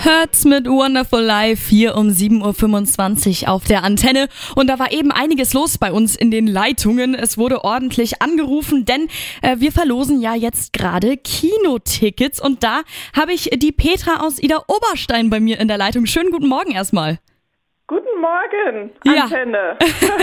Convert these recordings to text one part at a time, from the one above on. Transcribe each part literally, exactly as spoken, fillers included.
Hurts mit Wonderful Life hier um sieben Uhr fünfundzwanzig auf der Antenne. Und da war eben einiges los bei uns in den Leitungen. Es wurde ordentlich angerufen, denn äh, wir verlosen ja jetzt gerade Kinotickets. Und da habe ich die Petra aus Ida Oberstein bei mir in der Leitung. Schönen guten Morgen erstmal. Guten Morgen, Antenne.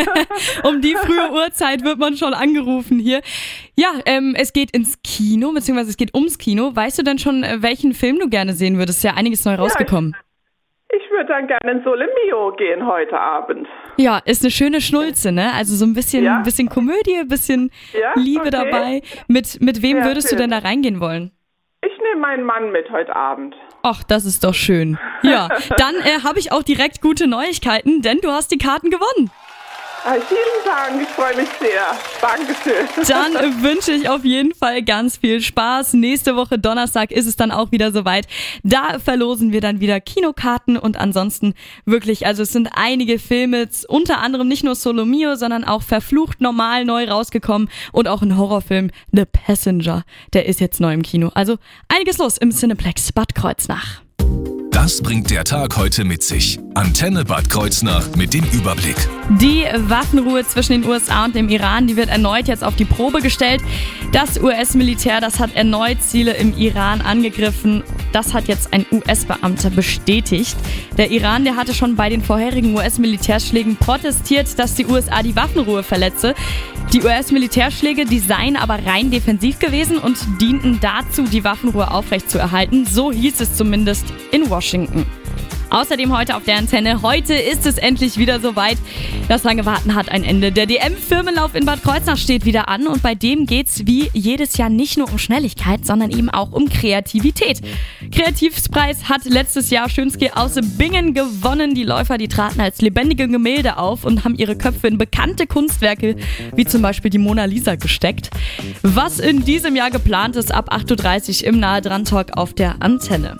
Ja. Um die frühe Uhrzeit wird man schon angerufen hier. Ja, ähm, es geht ins Kino, beziehungsweise es geht ums Kino. Weißt du denn schon, welchen Film du gerne sehen würdest? Ist ja einiges neu rausgekommen. Ja, ich ich würde dann gerne in Sole Mio gehen heute Abend. Ja, ist eine schöne Schnulze, ne? Also so ein bisschen, Ja. bisschen Komödie, ein bisschen Ja, Liebe okay. dabei. Mit, mit wem Ja, würdest schön. du denn da reingehen wollen? Ich nehme meinen Mann mit heute Abend. Ach, das ist doch schön. Ja, dann äh, habe ich auch direkt gute Neuigkeiten, denn du hast die Karten gewonnen. Ah, vielen Dank, ich freue mich sehr. Dankeschön. Dann äh, wünsche ich auf jeden Fall ganz viel Spaß. Nächste Woche Donnerstag ist es dann auch wieder soweit. Da verlosen wir dann wieder Kinokarten und ansonsten wirklich, also es sind einige Filme, unter anderem nicht nur Sole Mio, sondern auch Verflucht normal neu rausgekommen und auch ein Horrorfilm, The Passenger, der ist jetzt neu im Kino. Also einiges los im Cineplex Bad Kreuznach. Das bringt der Tag heute mit sich. Antenne Bad Kreuznach mit dem Überblick. Die Waffenruhe zwischen den U S A und dem Iran, die wird erneut jetzt auf die Probe gestellt. Das U S-Militär, das hat erneut Ziele im Iran angegriffen. Das hat jetzt ein U S-Beamter bestätigt. Der Iran, der hatte schon bei den vorherigen U S-Militärschlägen protestiert, dass die U S A die Waffenruhe verletze. Die U S-Militärschläge, die seien aber rein defensiv gewesen und dienten dazu, die Waffenruhe aufrechtzuerhalten. So hieß es zumindest in Washington. Außerdem heute auf der Antenne. Heute ist es endlich wieder soweit. Das lange Warten hat ein Ende. Der D M-Firmenlauf in Bad Kreuznach steht wieder an und bei dem geht's wie jedes Jahr nicht nur um Schnelligkeit, sondern eben auch um Kreativität. Kreativpreis hat letztes Jahr Schönski aus Bingen gewonnen. Die Läufer, die traten als lebendige Gemälde auf und haben ihre Köpfe in bekannte Kunstwerke, wie zum Beispiel die Mona Lisa, gesteckt. Was in diesem Jahr geplant ist, ab acht Uhr dreißig im Nahe Dran Talk auf der Antenne.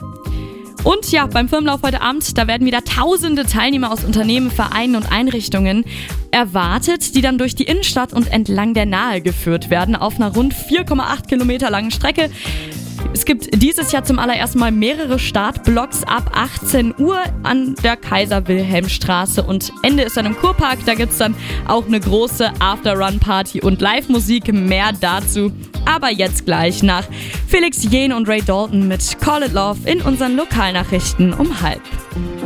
Und ja, beim Firmenlauf heute Abend, da werden wieder tausende Teilnehmer aus Unternehmen, Vereinen und Einrichtungen erwartet, die dann durch die Innenstadt und entlang der Nahe geführt werden, auf einer rund vier Komma acht Kilometer langen Strecke. Es gibt dieses Jahr zum allerersten Mal mehrere Startblocks ab achtzehn Uhr an der Kaiser-Wilhelm-Straße und Ende ist dann im Kurpark. Da gibt es dann auch eine große After-Run-Party und Live-Musik. Mehr dazu aber jetzt gleich nach Felix Jähn und Ray Dalton mit Call It Love in unseren Lokalnachrichten um halb.